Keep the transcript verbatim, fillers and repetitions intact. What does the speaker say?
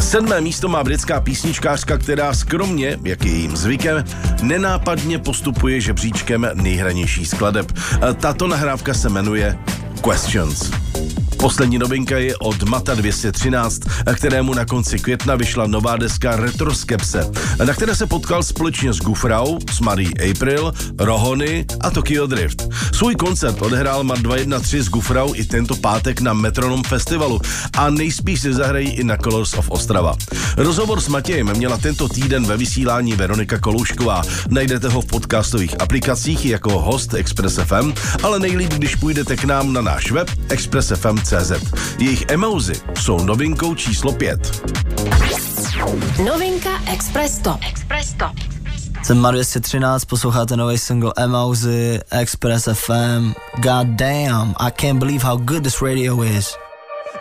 Sedmé místo má britská písničkářka, která skromně, jak je jejím zvykem, nenápadně postupuje žebříčkem nejhranějších skladeb. Tato nahrávka se jmenuje Questions. Poslední novinka je od Mata dvě stě třináct, kterému na konci května vyšla nová deska Retroskepse, na které se potkal společně s Gufrau, s Marie April, Rohony a Tokyo Drift. Svůj koncert odehrál Mat dva jedna tři s Gufrau i tento pátek na Metronom festivalu a nejspíš si zahrají i na Colors of Ostrava. Rozhovor s Matějem měla tento týden ve vysílání Veronika Koloušková. Najdete ho v podcastových aplikacích jako host Express F M, ale nejlíp, když půjdete k nám na náš web express f m tečka c z. Jejich Emouzy jsou novinkou číslo pět. Novinka Express Top. Express Top. Jsem Mat dvě stě třináct, posloucháte nový single Emouzy, Express F M. God damn, I can't believe how good this radio is.